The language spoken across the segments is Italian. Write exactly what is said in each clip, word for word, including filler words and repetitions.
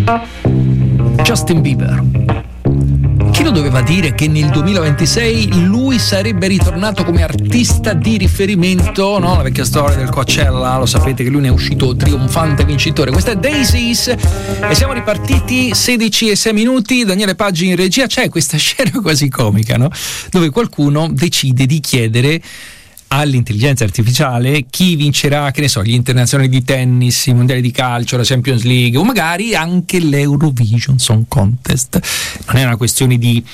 Justin Bieber. Chi lo doveva dire che nel duemilaventisei lui sarebbe ritornato come artista di riferimento, no? La vecchia storia del Coachella, lo sapete che lui ne è uscito trionfante vincitore. Questa è Daisies e siamo ripartiti. Sedici e sei minuti. Daniele Paggi in regia. C'è questa scena quasi comica, no? Dove qualcuno decide di chiedere all'intelligenza artificiale chi vincerà, che ne so, gli internazionali di tennis, i mondiali di calcio, la Champions League o magari anche l'Eurovision Song Contest. Non è una questione di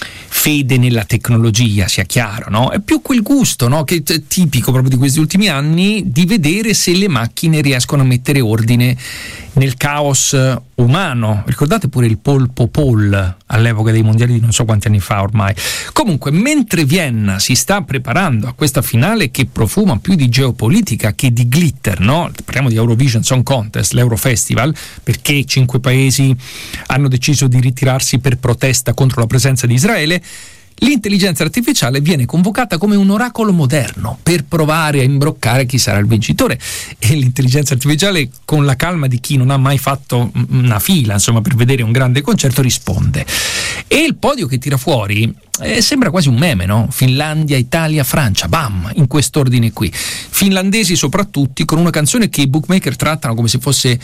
fede nella tecnologia, sia chiaro, no? È più quel gusto, no? Che è tipico proprio di questi ultimi anni, di vedere se le macchine riescono a mettere ordine nel caos umano. Ricordate pure il polpo Paul all'epoca dei mondiali di non so quanti anni fa ormai. Comunque, mentre Vienna si sta preparando a questa finale che profuma più di geopolitica che di glitter, no? Parliamo di Eurovision Song Contest, l'Eurofestival, perché cinque paesi hanno deciso di ritirarsi per protesta contro la presenza di Israele. L'intelligenza artificiale viene convocata come un oracolo moderno per provare a imbroccare chi sarà il vincitore, e l'intelligenza artificiale, con la calma di chi non ha mai fatto una fila, insomma, per vedere un grande concerto, risponde. E il podio che tira fuori eh, sembra quasi un meme, no? Finlandia, Italia, Francia, bam, in quest'ordine qui. Finlandesi soprattutto, con una canzone che i bookmaker trattano come se fosse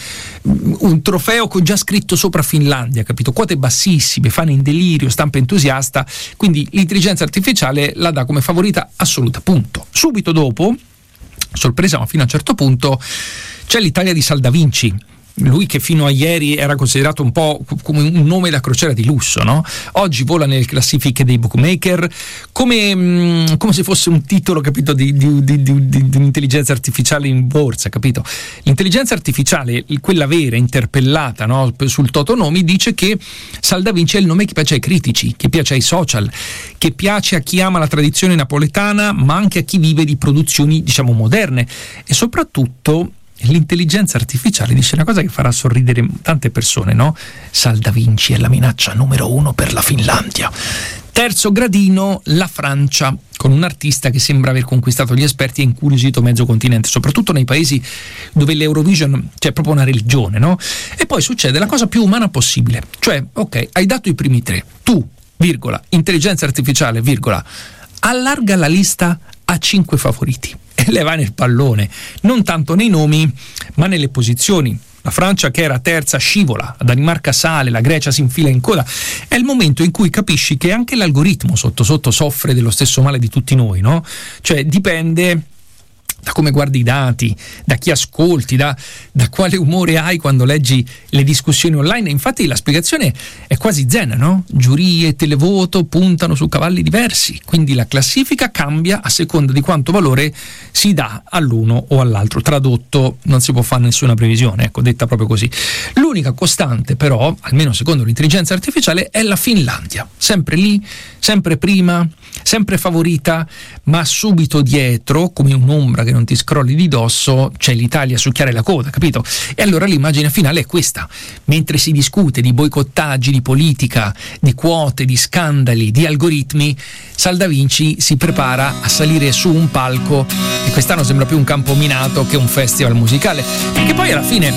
un trofeo con già scritto sopra Finlandia, capito? Quote bassissime, fan in delirio, stampa entusiasta, quindi l'intelligenza artificiale la dà come favorita assoluta, punto. Subito dopo, sorpresa ma fino a un certo punto, c'è l'Italia di Saldavinci. Lui che fino a ieri era considerato un po' come un nome da crociera di lusso, no? Oggi vola nelle classifiche dei bookmaker come, mh, come se fosse un titolo, capito, di, di, di, di, di un'intelligenza artificiale in borsa, capito? L'intelligenza artificiale, quella vera, interpellata, no, sul Totonomi, dice che Saldavinci è il nome che piace ai critici, che piace ai social, che piace a chi ama la tradizione napoletana, ma anche a chi vive di produzioni, diciamo, moderne. E soprattutto l'intelligenza artificiale dice una cosa che farà sorridere tante persone, no? Saldavinci è la minaccia numero uno per la Finlandia. Terzo gradino, la Francia, con un artista che sembra aver conquistato gli esperti e incuriosito mezzo continente, soprattutto nei paesi dove l'Eurovision c'è proprio una religione, no? E poi succede la cosa più umana possibile, cioè, ok, hai dato i primi tre, tu, virgola, intelligenza artificiale, virgola, allarga la lista a cinque favoriti e le va nel pallone, non tanto nei nomi ma nelle posizioni. La Francia, che era terza, scivola, la Danimarca sale, la Grecia si infila in coda. È il momento in cui capisci che anche l'algoritmo sotto sotto soffre dello stesso male di tutti noi, no? Cioè dipende da come guardi i dati, da chi ascolti, da, da quale umore hai quando leggi le discussioni online. Infatti la spiegazione è quasi zen, no? Giurie e televoto puntano su cavalli diversi, quindi la classifica cambia a seconda di quanto valore si dà all'uno o all'altro. Tradotto, non si può fare nessuna previsione, ecco, detta proprio così. L'unica costante però, almeno secondo l'intelligenza artificiale, è la Finlandia, sempre lì, sempre prima, sempre favorita, ma subito dietro, come un'ombra che non ti scrolli di dosso, c'è l'Italia a succhiare la coda, capito? E allora l'immagine finale è questa: mentre si discute di boicottaggi, di politica, di quote, di scandali, di algoritmi, Saldavinci si prepara a salire su un palco e quest'anno sembra più un campo minato che un festival musicale, perché poi alla fine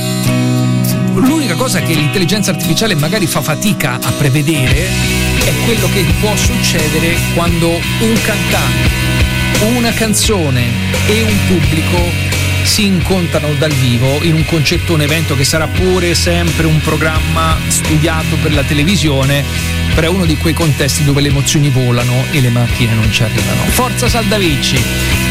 l'unica cosa che l'intelligenza artificiale magari fa fatica a prevedere è quello che può succedere quando un cantante, una canzone e un pubblico si incontrano dal vivo in un concerto, un evento che sarà pure sempre un programma studiato per la televisione, però è uno di quei contesti dove le emozioni volano e le macchine non ci arrivano. Forza Saldavinci!